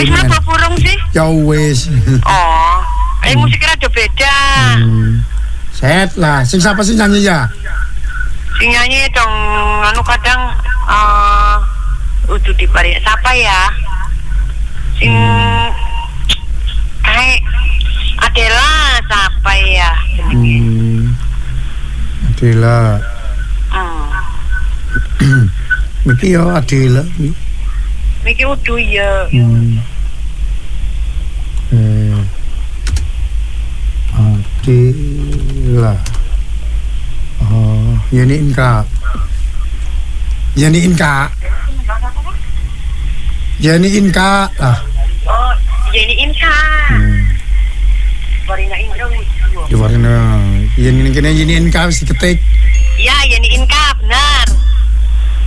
Wis mlebu burung sih? Ya wis. Oh. Musiknya rada beda. Set lah, sing siapa sih nyanyi ya? Sing nyanyi dong anu kadang udah dipari siapa ya? Sing kayak Adela siapa ya? Adela. Miki yo Adela. Miki udu ya. Adela. Oh, Yani Inka. Yani Inka. Yani Inka. Ah. Oh, Yani Inka. Warina Indra. Di warna. Yani Inka wis diketik. Ya, Yani Inka benar.